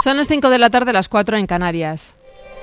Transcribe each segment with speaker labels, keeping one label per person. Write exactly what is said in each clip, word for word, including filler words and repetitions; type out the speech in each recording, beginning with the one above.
Speaker 1: Son las cinco de la tarde, las cuatro en Canarias.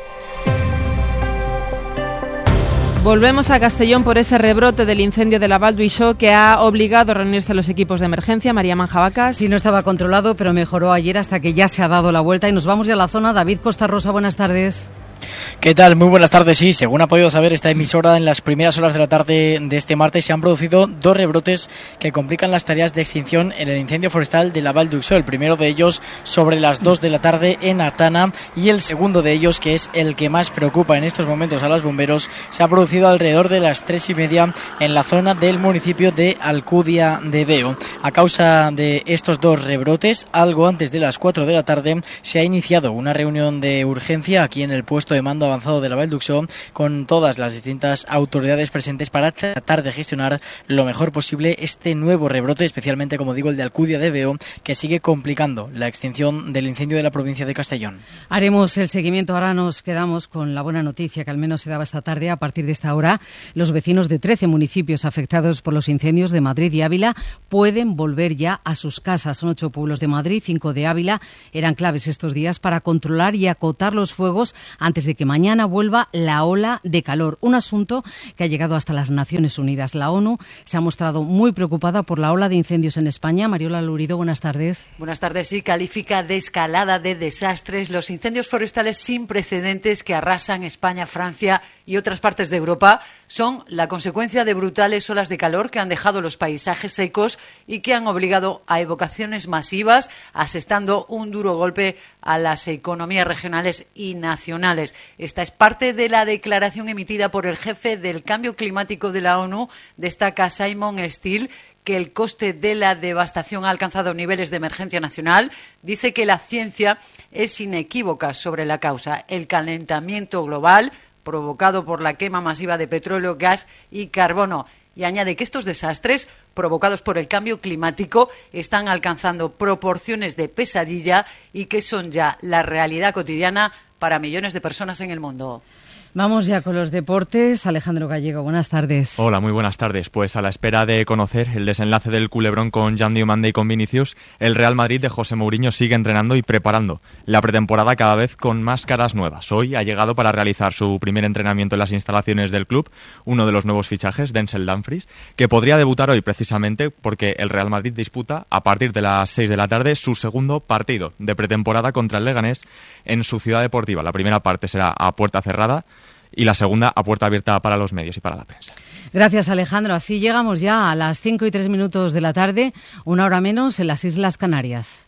Speaker 1: Volvemos a Castellón por ese rebrote del incendio de la Val d'Uixó que ha obligado a reunirse los equipos de emergencia. María Manjabacas.
Speaker 2: Sí, no estaba controlado, pero mejoró ayer hasta que ya se ha dado la vuelta y nos vamos ya a la zona. David Costa Rosa, buenas tardes.
Speaker 3: ¿Qué tal? Muy buenas tardes. Sí, según ha podido saber esta emisora, en las primeras horas de la tarde de este martes se han producido dos rebrotes que complican las tareas de extinción en el incendio forestal de la Val d'Uixó. El primero de ellos sobre las dos de la tarde en Artana y el segundo de ellos, que es el que más preocupa en estos momentos a los bomberos, se ha producido alrededor de las tres y media en la zona del municipio de Alcudia de Veo. A causa de estos dos rebrotes, algo antes de las cuatro de la tarde se ha iniciado una reunión de urgencia aquí en el puesto de mando avanzado de la Val d'Uixó con todas las distintas autoridades presentes para tratar de gestionar lo mejor posible este nuevo rebrote, especialmente, como digo, el de Alcudia de Veo, que sigue complicando la extinción del incendio de la provincia de Castellón.
Speaker 2: Haremos el seguimiento. Ahora nos quedamos con la buena noticia que al menos se daba esta tarde. A partir de esta hora, los vecinos de trece municipios afectados por los incendios de Madrid y Ávila pueden volver ya a sus casas. Son ocho pueblos de Madrid, cinco de Ávila. Eran claves estos días para controlar y acotar los fuegos antes de que mañana vuelva la ola de calor, un asunto que ha llegado hasta las Naciones Unidas. La ONU se ha mostrado muy preocupada por la ola de incendios en España. Mariola Lurido, buenas tardes.
Speaker 4: Buenas tardes. Sí, califica de escalada de desastres los incendios forestales sin precedentes que arrasan España, Francia y otras partes de Europa. Son la consecuencia de brutales olas de calor que han dejado los paisajes secos y que han obligado a evacuaciones masivas, asestando un duro golpe a las economías regionales y nacionales. Esta es parte de la declaración emitida por el jefe del cambio climático de la ONU, destaca Simon Steele, que el coste de la devastación ha alcanzado niveles de emergencia nacional. Dice que la ciencia es inequívoca sobre la causa, el calentamiento global provocado por la quema masiva de petróleo, gas y carbono. Y añade que estos desastres provocados por el cambio climático están alcanzando proporciones de pesadilla y que son ya la realidad cotidiana para millones de personas en el mundo.
Speaker 2: Vamos ya con los deportes. Alejandro Gallego, buenas tardes.
Speaker 5: Hola, muy buenas tardes. Pues a la espera de conocer el desenlace del culebrón con Jan Diomande y con Vinicius, el Real Madrid de José Mourinho sigue entrenando y preparando la pretemporada cada vez con más caras nuevas. Hoy ha llegado para realizar su primer entrenamiento en las instalaciones del club uno de los nuevos fichajes, Denzel Dumfries, que podría debutar hoy precisamente porque el Real Madrid disputa a partir de las seis de la tarde su segundo partido de pretemporada contra el Leganés en su ciudad deportiva. La primera parte será a puerta cerrada y la segunda a puerta abierta para los medios y para la prensa.
Speaker 2: Gracias, Alejandro. Así llegamos ya a las cinco y tres minutos de la tarde, una hora menos en las Islas Canàries.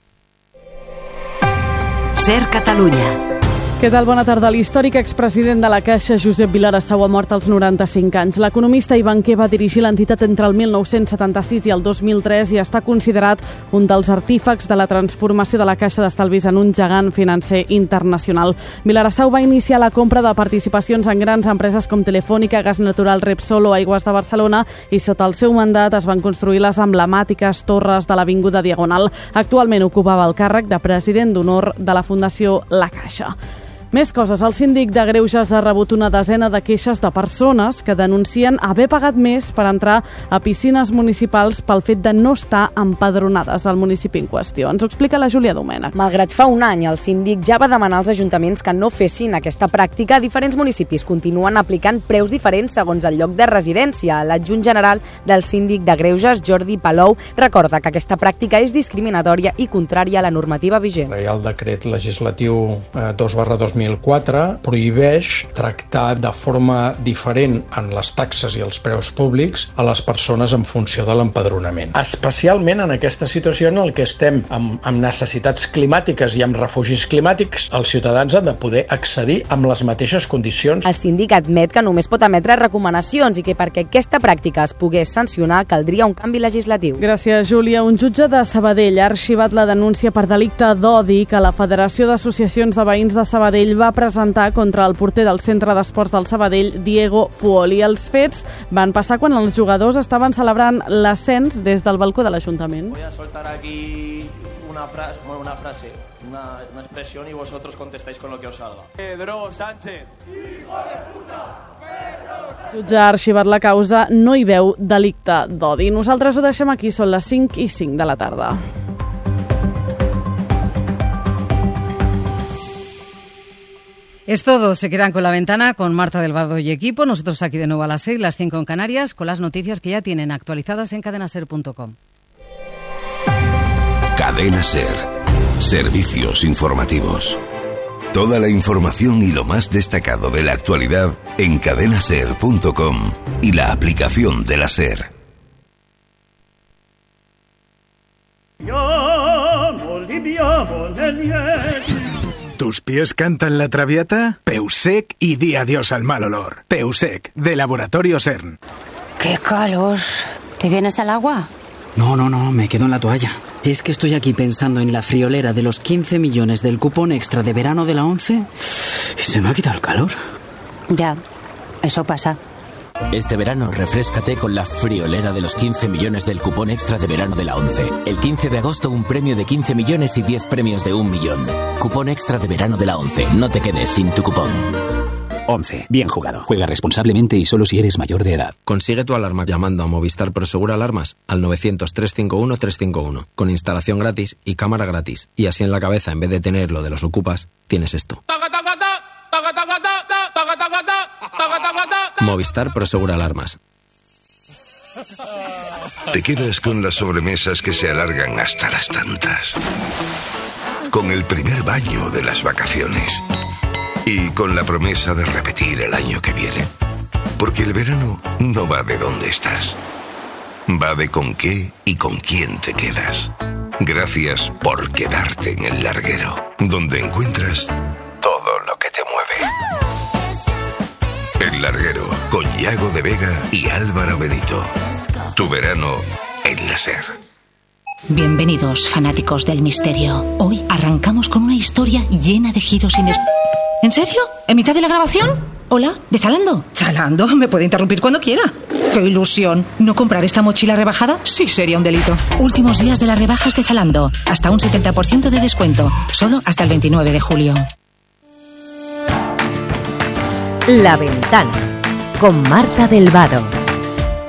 Speaker 6: Ser Catalunya.
Speaker 7: Què tal? Bona tarda. L'històric expresident de la Caixa, Josep Viladasau, ha mort als noranta-cinc anys. L'economista i banquer va dirigir l'entitat entre el mil nou-cents setanta-sis i el dos mil tres i està considerat un dels artífecs de la transformació de la Caixa d'Estalvis en un gegant financer internacional. Viladasau va iniciar la compra de participacions en grans empreses com Telefònica, Gas Natural, Repsol o Aigües de Barcelona i sota el seu mandat es van construir les emblemàtiques torres de l'Avinguda Diagonal. Actualment ocupava el càrrec de president d'honor de la Fundació La Caixa. Més coses. El síndic de Greuges ha rebut una desena de queixes de persones que denuncien haver pagat més per entrar a piscines municipals pel fet de no estar empadronades al municipi en qüestió. Ens ho explica la Júlia Domènech.
Speaker 8: Malgrat fa un any el síndic ja va demanar als ajuntaments que no fessin aquesta pràctica, diferents municipis continuen aplicant preus diferents segons el lloc de residència. L'adjunt general del síndic de Greuges, Jordi Palou, recorda que aquesta pràctica és discriminatòria i contrària a la normativa vigent.
Speaker 9: El Reial Decret Legislatiu dos barra dos mil quatre prohibeix tractar de forma diferent en les taxes i els preus públics a les persones en funció de l'empadronament. Especialment en aquesta situació en el que estem amb, amb necessitats climàtiques i amb refugis climàtics, els ciutadans han de poder accedir amb les mateixes condicions.
Speaker 8: El síndic admet que només pot emetre recomanacions i que perquè aquesta pràctica es pogués sancionar caldria un canvi legislatiu.
Speaker 7: Gràcies, Júlia. Un jutge de Sabadell ha arxivat la denúncia per delicte d'odi que la Federació d'Associacions de Veïns de Sabadell va presentar contra el porter del Centre d'Esports del Sabadell, Diego Fuoli. Els fets van passar quan els jugadors estaven celebrant l'ascens des del balcó de l'Ajuntament.
Speaker 10: Voy a soltar aquí una frase, una frase, una, una expresión y vosotros contestáis con lo que os salga. Pedro Sánchez. Hijo de puta.
Speaker 7: El jutge ha arxivat la causa, no hi veu delicte d'odi. Nosaltres ho deixem aquí, són les cinc i cinc de la tarda.
Speaker 2: Es todo, se quedan con La Ventana, con Marta del Vado y equipo. Nosotros aquí de nuevo a las seis, las cinco en Canarias, con las noticias que ya tienen actualizadas en cadena ser punto com.
Speaker 6: Cadena Ser. Servicios informativos. Toda la información y lo más destacado de la actualidad en cadena ser punto com y la aplicación de la SER.
Speaker 11: ¿Tus pies cantan la traviata? Peusec y di adiós al mal olor. Peusec, de Laboratorio CERN.
Speaker 12: ¡Qué calor! ¿Te vienes al agua?
Speaker 13: No, no, no, me quedo en la toalla. Es que estoy aquí pensando en la friolera de los quince millones del cupón extra de verano de la ONCE y se me ha quitado el calor.
Speaker 12: Ya, eso pasa.
Speaker 14: Este verano refréscate con la friolera de los quince millones del cupón extra de verano de la ONCE. El quince de agosto un premio de quince millones y diez premios de un millón. Cupón extra de verano de la ONCE. No te quedes sin tu cupón.
Speaker 15: ONCE. Bien jugado. Juega responsablemente y solo si eres mayor de edad.
Speaker 16: Consigue tu alarma llamando a Movistar Prosegur Alarmas al novecientos, trescientos cincuenta y uno, trescientos cincuenta y uno. Con instalación gratis y cámara gratis. Y así en la cabeza, en vez de tener lo de los ocupas, tienes esto. Movistar Prosegur Alarmas.
Speaker 6: Te quedas con las sobremesas que se alargan hasta las tantas. Con el primer baño de las vacaciones. Y con la promesa de repetir el año que viene. Porque el verano no va de dónde estás. Va de con qué y con quién te quedas. Gracias por quedarte en el larguero, donde encuentras todo lo que te mueve. El Larguero, con Yago de Vega y Álvaro Benito. Tu verano en la SER.
Speaker 17: Bienvenidos, fanáticos del misterio. Hoy arrancamos con una historia llena de giros inesperados. ¿En serio? ¿En mitad de la grabación? Hola, ¿de Zalando?
Speaker 18: ¿Zalando? Me puede interrumpir cuando quiera. ¡Qué ilusión! ¿No comprar esta mochila rebajada? Sí, sería un delito.
Speaker 17: Últimos días de las rebajas de Zalando. Hasta un setenta por ciento de descuento. Solo hasta el veintinueve de julio.
Speaker 19: La Ventana, con Marta del Vado.